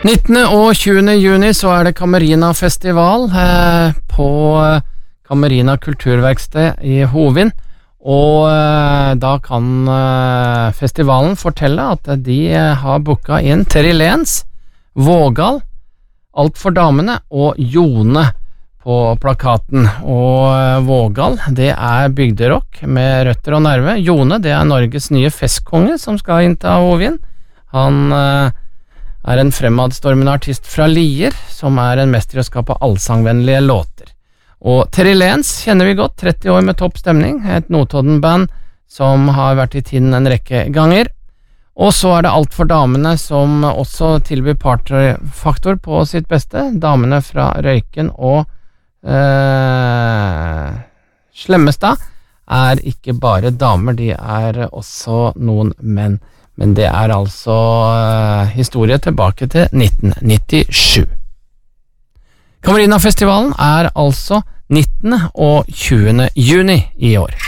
19. og 20. juni så det Kamarina Festival på Kamarina Kulturverksted i Hovin, og da kan festivalen fortelle at de har booket inn Terry Lenz, Vågal, Alt for damene og Jone på plakaten. Og Vågal, det bygderock med røtter og nerve. Jone, det Norges nye festkonge som skal innta Hovin. Han en fremadstormende artist fra Lier, som en mester i å skape allsangvennlige låter. Og Terry Lenz kjenner vi godt, 30 år med topp stemning, et Notodden-band som har vært i tiden en rekke ganger. Og så det Alt for damene, som også tilbyr partyfaktor på sitt beste. Damene fra Røyken og Slemmestad ikke bare damer, de også noen menn. Men det altså historie tilbake til 1997. Kamarina-festivalen altså 19. og 20. juni i år.